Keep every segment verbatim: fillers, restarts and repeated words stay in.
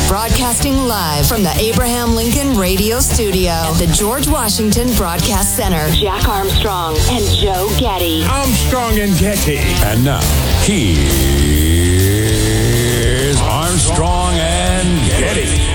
Broadcasting live from the Abraham Lincoln Radio Studio at the George Washington Broadcast Center. Jack Armstrong and Joe Getty. Armstrong and Getty. And now, here's Armstrong and Getty.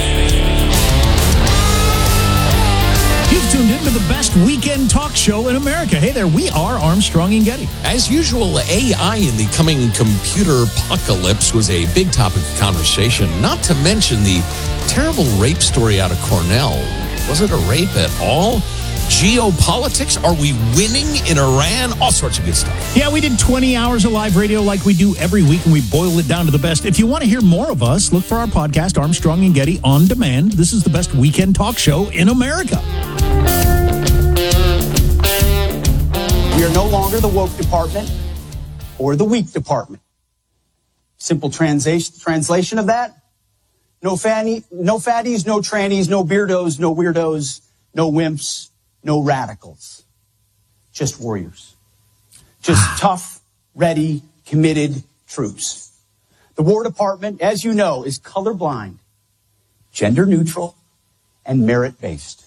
You've tuned into the best weekend talk show in America. Hey there, we are Armstrong and Getty. As usual, A I in the coming computer apocalypse was a big topic of conversation, not to mention the terrible rape story out of Cornell. Was it a rape at all? Geopolitics? Are we winning in Iran? All sorts of good stuff. Yeah, we did twenty hours of live radio like we do every week, and we boiled it down to the best. If you want to hear more of us, look for our podcast, Armstrong and Getty On Demand. This is the best weekend talk show in America. We are no longer the woke department or the weak department. Simple translation translation of that: no fanny, no fatties, no trannies, no beardos, no weirdos, no wimps, no radicals. Just warriors. Just tough, ready, committed troops. The War Department, as you know, is colorblind, gender neutral, and merit-based.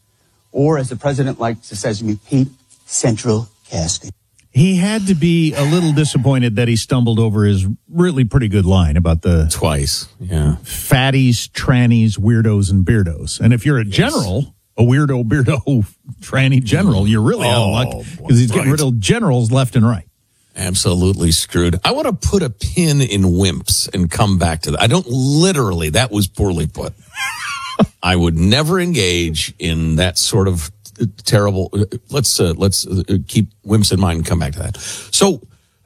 Or, as the president likes to say to me, Pete, central casting. He had to be a little disappointed that he stumbled over his really pretty good line about the Twice, yeah. fatties, trannies, weirdos, and beardos. And if you're a general, a weirdo, beardo, tranny general, you're really out of luck because he's getting rid of generals left and right. Absolutely screwed. I want to put a pin in wimps and come back to that. I don't literally, that was poorly put. I would never engage in that sort of terrible. Let's uh, let's uh, keep wimps in mind and come back to that. So,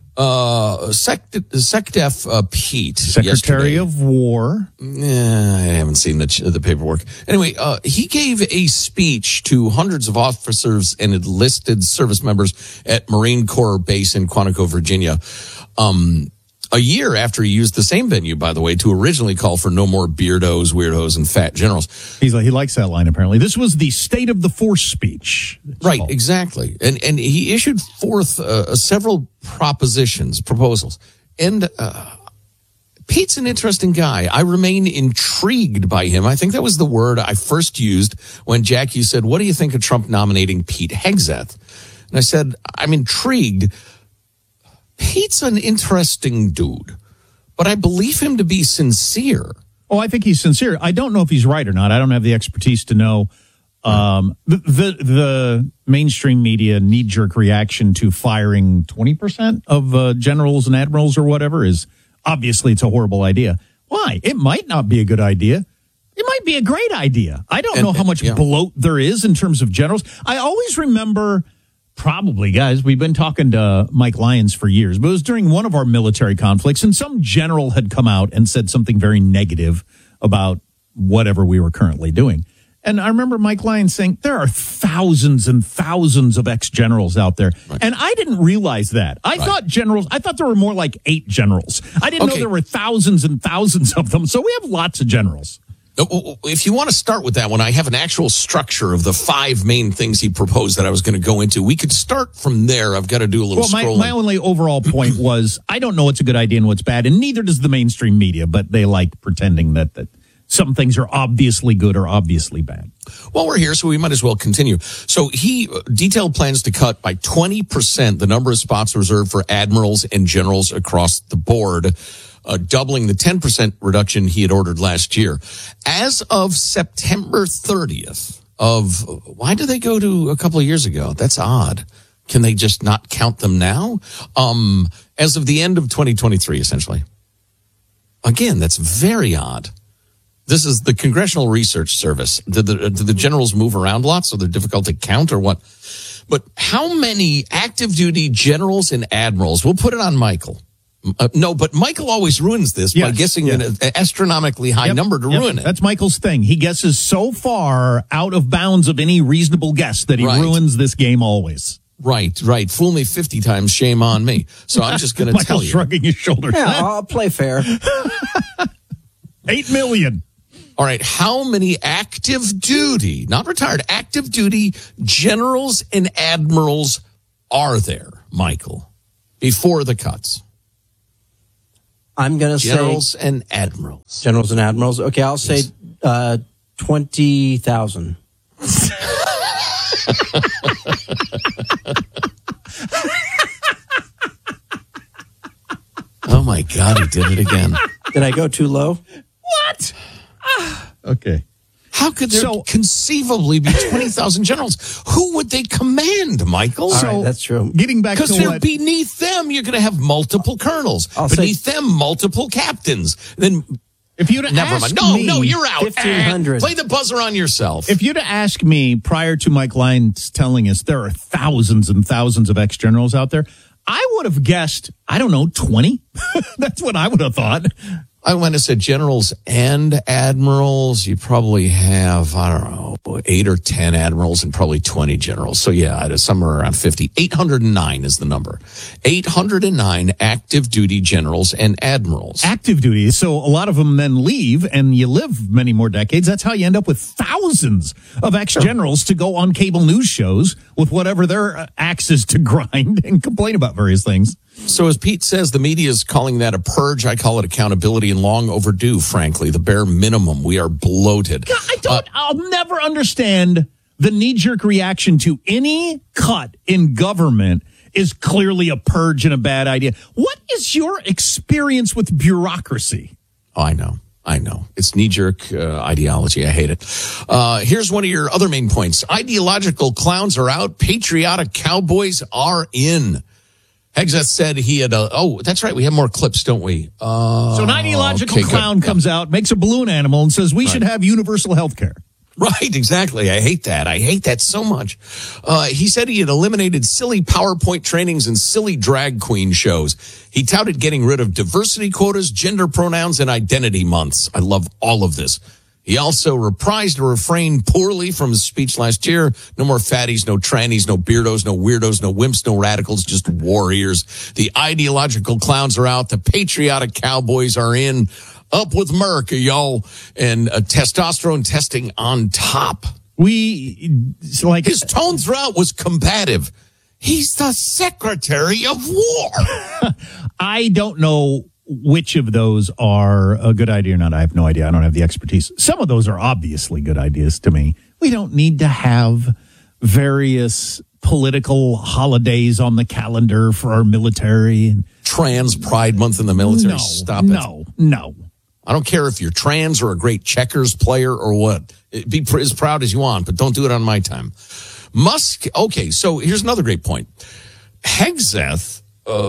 uh, Sec, SecDef uh, Pete, Secretary of War. Yeah, I haven't seen the the paperwork. Anyway, uh, he gave a speech to hundreds of officers and enlisted service members at Marine Corps Base in Quantico, Virginia. Um, A year after he used the same venue, by the way, to originally call for no more beardos, weirdos, and fat generals. He's like, he likes that line, apparently. This was the State of the Force speech. Right, called. Exactly. And and he issued forth uh, several propositions, proposals. And uh, Pete's an interesting guy. I remain intrigued by him. I think that was the word I first used when, Jack, you said, what do you think of Trump nominating Pete Hegseth? And I said, I'm intrigued. Pete's an interesting dude, but I believe him to be sincere. Oh, I think he's sincere. I don't know if he's right or not. I don't have the expertise to know. Um, the, the the mainstream media knee-jerk reaction to firing twenty percent of uh, generals and admirals or whatever is obviously it's a horrible idea. Why? It might not be a good idea. It might be a great idea. I don't and, know how much yeah. bloat there is in terms of generals. I always remember... Probably, guys. We've been talking to Mike Lyons for years, but it was during one of our military conflicts, and some general had come out and said something very negative about whatever we were currently doing. And I remember Mike Lyons saying, there are thousands and thousands of ex-generals out there. Right. And I didn't realize that. I right. thought generals, I thought there were more like eight generals. I didn't okay. know there were thousands and thousands of them. So we have lots of generals. If you want to start with that one, I have an actual structure of the five main things he proposed that I was going to go into. We could start from there. I've got to do a little well, my, scrolling. My only overall point was I don't know what's a good idea and what's bad, and neither does the mainstream media, but they like pretending that, that some things are obviously good or obviously bad. Well, we're here, so we might as well continue. So he detailed plans to cut by twenty percent the number of spots reserved for admirals and generals across the board. Uh, doubling the ten percent reduction he had ordered last year. As of September thirtieth of, why did they go to a couple of years ago? That's odd. Can they just not count them now? Um, as of the end of twenty twenty-three, essentially. Again, that's very odd. This is the Congressional Research Service. Did the, did the generals move around a lot so they're difficult to count or what? But how many active duty generals and admirals, we'll put it on Michael. Uh, no, but Michael always ruins this yes, by guessing yes. an astronomically high yep, number to yep. ruin it. That's Michael's thing. He guesses so far out of bounds of any reasonable guess that he right. ruins this game always. Right, right. Fool me fifty times, shame on me. So I'm just going to tell you. Shrugging his shoulders. Yeah, I'll play fair. Eight million. All right, how many active duty, not retired, active duty generals and admirals are there, Michael, before the cuts? I'm going to say Generals and admirals. generals and admirals. Okay, I'll say uh, twenty thousand. Oh, my God, he did it again. Did I go too low? What? Okay. How could there So- conceivably be twenty thousand generals? Who would they command, Michael? All right, that's true. Getting back to Because they're what, beneath them, you're going to have multiple colonels. I'll say- beneath them, multiple captains. Then, if you'd have never asked mind. No, me, no, you're out. fifteen hundred. Play the buzzer on yourself. If you'd have asked me prior to Mike Lyons telling us there are thousands and thousands of ex-generals out there, I would have guessed, I don't know, twenty? That's what I would have thought. I went and said generals and admirals. You probably have, I don't know, eight or ten admirals and probably twenty generals. So yeah, somewhere around fifty. eight hundred nine is the number. eight hundred nine active duty generals and admirals. Active duty. So a lot of them then leave and you live many more decades. That's how you end up with thousands of ex-generals to go on cable news shows with whatever their axes to grind and complain about various things. So as Pete says, the media is calling that a purge. I call it accountability and long overdue, frankly. The bare minimum. We are bloated. I don't, I'll never understand the knee-jerk reaction to any cut in government is clearly a purge and a bad idea. What is your experience with bureaucracy? Oh, I know. I know. It's knee-jerk uh, ideology. I hate it. Uh, here's one of your other main points. Ideological clowns are out. Patriotic cowboys are in. Hegseth said he had a, oh, that's right. We have more clips, don't we? Uh, So an ideological okay, clown good. comes out, makes a balloon animal, and says we should have universal health care. Right, exactly. I hate that. I hate that so much. Uh, he said he had eliminated silly PowerPoint trainings and silly drag queen shows. He touted getting rid of diversity quotas, gender pronouns, and identity months. I love all of this. He also reprised a refrain poorly from his speech last year. No more fatties, no trannies, no beardos, no weirdos, no wimps, no radicals, just warriors. The ideological clowns are out. The patriotic cowboys are in. Up with America, y'all. And uh, testosterone testing on top. We, like, His tone throughout was combative. He's the Secretary of War. I don't know which of those are a good idea or not. I have no idea. I don't have the expertise. Some of those are obviously good ideas to me. We don't need to have various political holidays on the calendar for our military. And Trans Pride Month in the military. no, Stop it. no, no. I don't care if you're trans or a great checkers player or what. Be pr- as proud as you want, but don't do it on my time. Musk, okay, so here's another great point. Hegseth,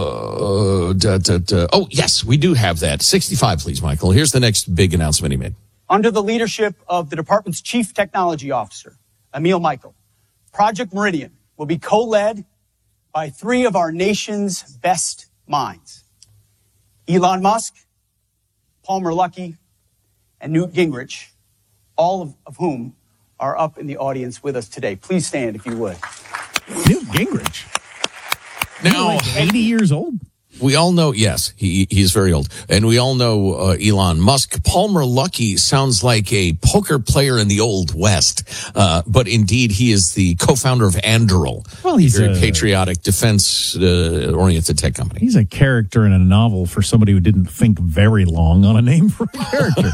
uh, da, da, da. oh, yes, we do have that. sixty-five, please, Michael. Here's the next big announcement he made. Under the leadership of the department's chief technology officer, Emil Michael, Project Meridian will be co-led by three of our nation's best minds. Elon Musk, Palmer Luckey, and Newt Gingrich, all of, of whom are up in the audience with us today. Please stand if you would. Newt Gingrich, Now, eighty years old. we all know, yes, he he is very old. And we all know uh, Elon Musk. Palmer Luckey sounds like a poker player in the Old West. Uh, but indeed, he is the co-founder of Anduril. Well, he's a very a- patriotic, defense-oriented tech company. He's a character in a novel for somebody who didn't think very long on a name for a character.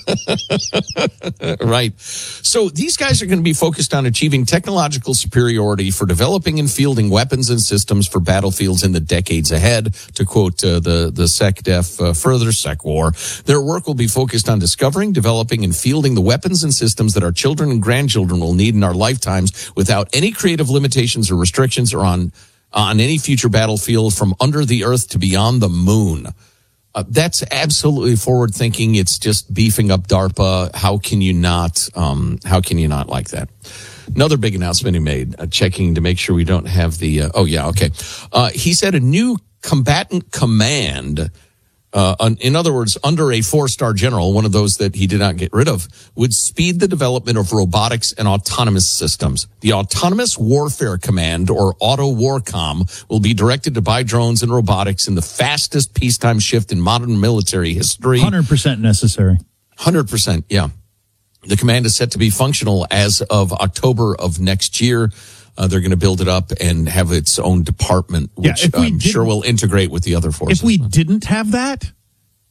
Right. So these guys are going to be focused on achieving technological superiority for developing and fielding weapons and systems for battlefields in the decades ahead. To quote uh, the, the SecDef uh, further, SecWar, their work will be focused on discovering, developing, and fielding the weapons and systems that our children and grandchildren will need in our lifetimes without any creative limitations or restrictions or on, on any future battlefield from under the earth to beyond the moon. Uh, that's absolutely forward thinking. It's just beefing up DARPA. How can you not, um, how can you not like that? Another big announcement he made, uh, checking to make sure we don't have the, uh, oh yeah, okay. Uh, he said a new combatant command, uh, in other words, under a four-star general, one of those that he did not get rid of, would speed the development of robotics and autonomous systems. The Autonomous Warfare Command, or Auto Warcom, will be directed to buy drones and robotics in the fastest peacetime shift in modern military history. one hundred percent necessary. one hundred percent, yeah. The command is set to be functional as of October of next year. Uh, they're going to build it up and have its own department, Yeah, which if we I'm sure didn't- will integrate with the other forces. If we didn't have that,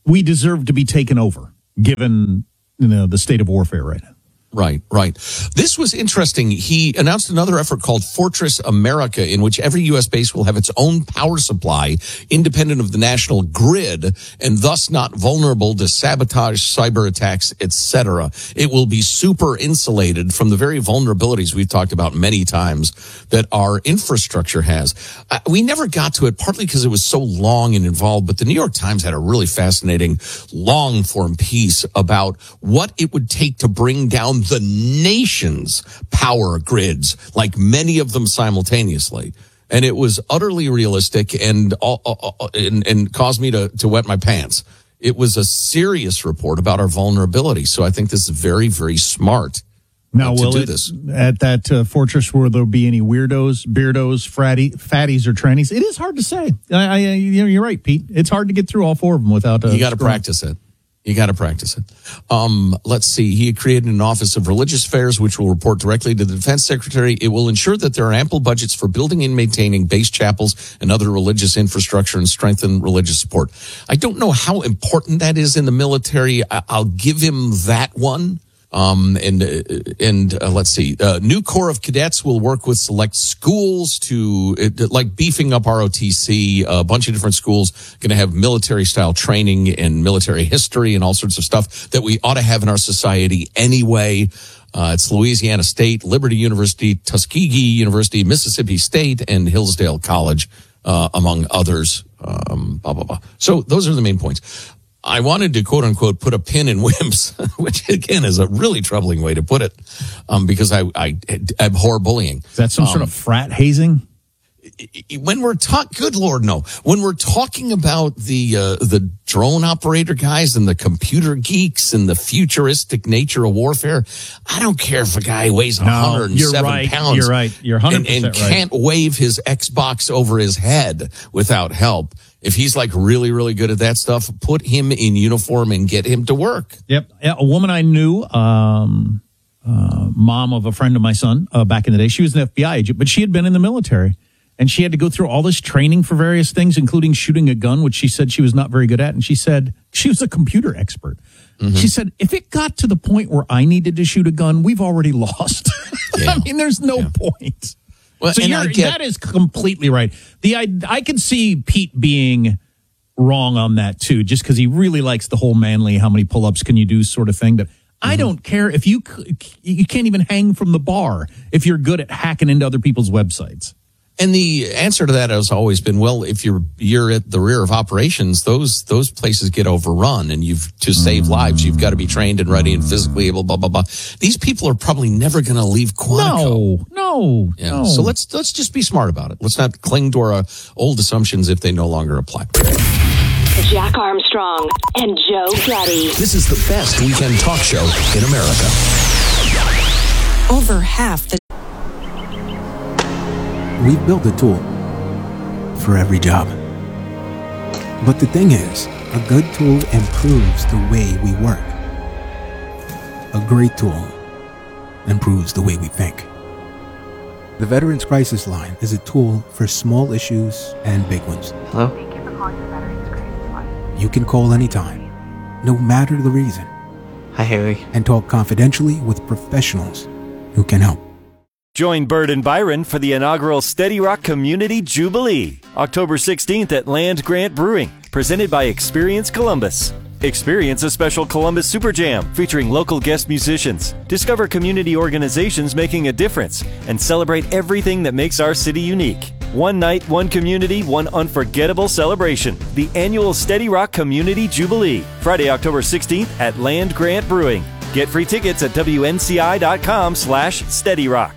we deserve to be taken over, given you know the state of warfare right now. Right, right. This was interesting. He announced another effort called Fortress America, in which every U S base will have its own power supply, independent of the national grid, and thus not vulnerable to sabotage, cyber attacks, et cetera. It will be super insulated from the very vulnerabilities we've talked about many times that our infrastructure has. Uh, we never got to it, partly because it was so long and involved, but the New York Times had a really fascinating long-form piece about what it would take to bring down the nation's power grids, like many of them simultaneously. And it was utterly realistic and uh, uh, and, and caused me to, to wet my pants. It was a serious report about our vulnerability. So I think this is very, very smart. Now, uh, to will do it, this. at that uh, fortress, will there be any weirdos, beardos, fratty, fatties, or trannies? It is hard to say. I, I, you know, you're right, Pete. It's hard to get through all four of them without. Uh, you got to screwing. practice it. You got to practice it. Um, let's see. He had created an Office of Religious Affairs, which will report directly to the Defense Secretary. It will ensure that there are ample budgets for building and maintaining base chapels and other religious infrastructure and strengthen religious support. I don't know how important that is in the military. I- I'll give him that one. Um, and, uh, and, uh, let's see, uh, new Corps of Cadets will work with select schools to, uh, like beefing up R O T C, a bunch of different schools going to have military style training and military history and all sorts of stuff that we ought to have in our society anyway. Uh, it's Louisiana State, Liberty University, Tuskegee University, Mississippi State, and Hillsdale College, uh, among others. Um, blah, blah, blah. So those are the main points. I wanted to, quote unquote, put a pin in WIMPs, which again is a really troubling way to put it, um, because I, I abhor bullying. Is that some um, sort of frat hazing? When we're talking, good Lord, no. When we're talking about the uh, the drone operator guys and the computer geeks and the futuristic nature of warfare, I don't care if a guy weighs one hundred seven you're right, pounds. You're right. You're one hundred percent and, and right. can't wave his Xbox over his head without help. If he's like really, really good at that stuff, put him in uniform and get him to work. Yep. Yeah, a woman I knew, um, uh, mom of a friend of my son uh, back in the day, she was an F B I agent, but she had been in the military. And she had to go through all this training for various things, including shooting a gun, which she said she was not very good at. And she said she was a computer expert. Mm-hmm. She said, if it got to the point where I needed to shoot a gun, we've already lost. Yeah. I mean, there's no yeah. point. Well, so and you're, I get, that is completely right. The I, I could see Pete being wrong on that, too, just because he really likes the whole manly, how many pull-ups can you do sort of thing. But mm-hmm. I don't care if you you can't even hang from the bar if you're good at hacking into other people's websites. And the answer to that has always been, well, if you're you're at the rear of operations, those those places get overrun, and you've to save lives, you've got to be trained and ready and physically able. Blah blah blah. These people are probably never going to leave Quantico. No, no, yeah. no. So let's let's just be smart about it. Let's not cling to our uh, old assumptions if they no longer apply. Jack Armstrong and Joe Getty. This is the best weekend talk show in America. Over half the We've built a tool for every job. But the thing is, a good tool improves the way we work. A great tool improves the way we think. The Veterans Crisis Line is a tool for small issues and big ones. Hello? Thank you for calling the Veterans Crisis Line. You can call anytime, no matter the reason, Hi, Haley. and talk confidentially with professionals who can help. Join Bird and Byron for the inaugural Steady Rock Community Jubilee, October sixteenth at Land Grant Brewing, presented by Experience Columbus. Experience a special Columbus Super Jam featuring local guest musicians. Discover community organizations making a difference and celebrate everything that makes our city unique. One night, one community, one unforgettable celebration. The annual Steady Rock Community Jubilee, Friday, October sixteenth at Land Grant Brewing. Get free tickets at W N C I dot com slash Steady Rock.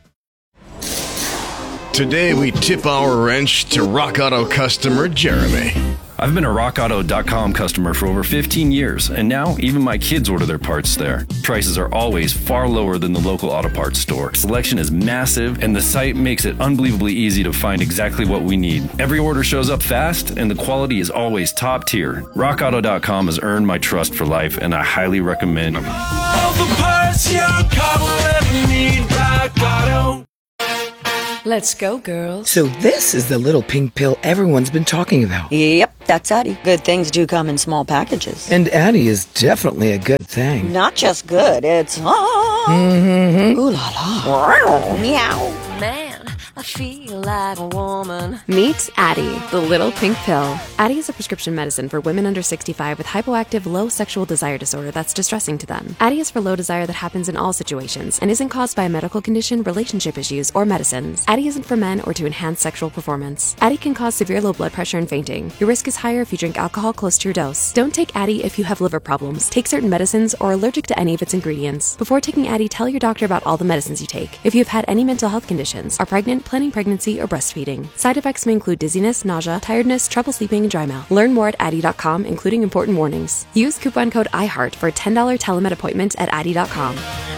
Today we tip our wrench to Rock Auto customer Jeremy. I've been a rock auto dot com customer for over fifteen years, and now even my kids order their parts there. Prices are always far lower than the local auto parts store. Selection is massive, and the site makes it unbelievably easy to find exactly what we need. Every order shows up fast, and the quality is always top tier. rock auto dot com has earned my trust for life, and I highly recommend them. All the parts your car will ever need, Rock Auto. Let's go, girls. So this is the little pink pill everyone's been talking about. Yep, that's Addie. Good things do come in small packages. And Addie is definitely a good thing. Not just good, it's... Oh, mm-hmm. Ooh la la. Meow. Man, I feel like a woman. Meet Addie, the little pink pill. Addie is a prescription medicine for women under sixty-five with hypoactive low sexual desire disorder that's distressing to them. Addie is for low desire that happens in all situations and isn't caused by a medical condition, relationship issues, or medicines. Addie isn't for men or to enhance sexual performance. Addie can cause severe low blood pressure and fainting. Your risk is higher if you drink alcohol close to your dose. Don't take Addie if you have liver problems, take certain medicines, or are allergic to any of its ingredients. Before taking Addie, tell your doctor about all the medicines you take. If you've had any mental health conditions, are pregnant, planning pregnancy, or breastfeeding. Side effects may include dizziness, nausea, tiredness, trouble sleeping, and dry mouth. Learn more at Addie dot com, including important warnings. Use coupon code iHeart for a ten dollars telemed appointment at Addie dot com.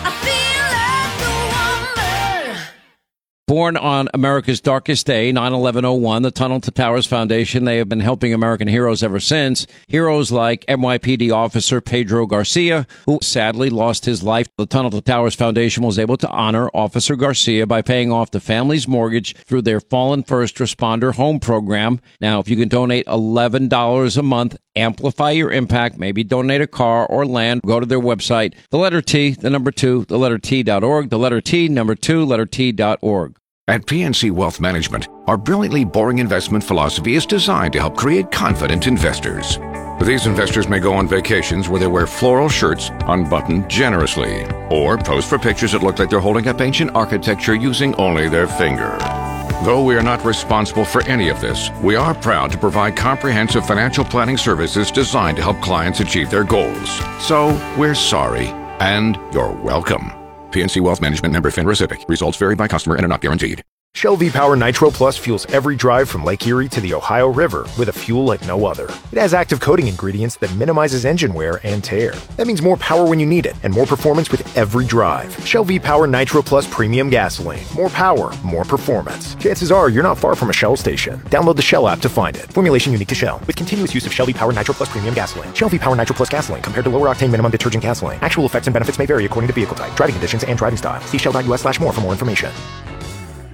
Born on America's darkest day, nine eleven oh one, the Tunnel to Towers Foundation, they have been helping American heroes ever since. Heroes like N Y P D officer Pedro Garcia, who sadly lost his life. The Tunnel to Towers Foundation was able to honor Officer Garcia by paying off the family's mortgage through their Fallen First Responder Home Program. Now, if you can donate eleven dollars a month, amplify your impact, maybe donate a car or land, go to their website, the letter T, the number two, the letter T dot org, the letter T, number two, letter T dot org. At P N C Wealth Management, our brilliantly boring investment philosophy is designed to help create confident investors. These investors may go on vacations where they wear floral shirts unbuttoned generously, or pose for pictures that look like they're holding up ancient architecture using only their finger. Though we are not responsible for any of this, we are proud to provide comprehensive financial planning services designed to help clients achieve their goals. So, we're sorry, and you're welcome. P N C Wealth Management, member FINRA S I P C. Results vary by customer and are not guaranteed. Shell V-Power Nitro Plus fuels every drive from Lake Erie to the Ohio River with a fuel like no other. It has active coating ingredients that minimizes engine wear and tear. That means more power when you need it and more performance with every drive. Shell V-Power Nitro Plus Premium Gasoline. More power, more performance. Chances are you're not far from a Shell station. Download the Shell app to find it. Formulation unique to Shell with continuous use of Shell V-Power Nitro Plus Premium Gasoline. Shell V-Power Nitro Plus Gasoline compared to lower octane minimum detergent gasoline. Actual effects and benefits may vary according to vehicle type, driving conditions, and driving style. See shell dot U S slash more for more information.